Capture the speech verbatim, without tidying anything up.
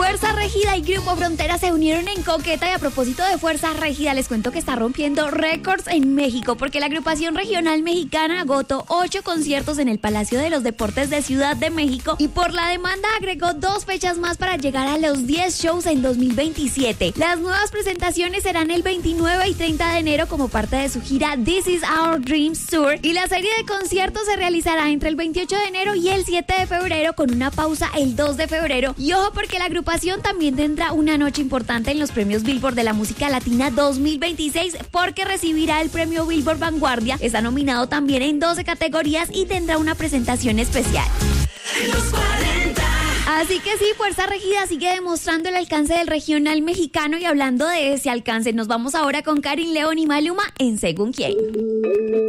Fuerza Régida y Grupo Frontera se unieron en Coqueta y a propósito de Fuerza Régida les cuento que está rompiendo récords en México porque la agrupación regional mexicana agotó ocho conciertos en el Palacio de los Deportes de Ciudad de México y por la demanda agregó dos fechas más para llegar a los diez shows en dos mil veintisiete. Las nuevas presentaciones serán el veintinueve y treinta de enero como parte de su gira This Is Our Dreams Tour y la serie de conciertos se realizará entre el veintiocho de enero y el siete de febrero con una pausa el dos de febrero. Y ojo porque la agrupación también tendrá una noche importante en los premios Billboard de la música latina dos mil veintiséis porque recibirá el premio Billboard Vanguardia. Está nominado también en doce categorías y tendrá una presentación especial. Los cuarenta. Así que sí, Fuerza Régida sigue demostrando el alcance del regional mexicano y hablando de ese alcance, nos vamos ahora con Karin León y Maluma en Según Quién.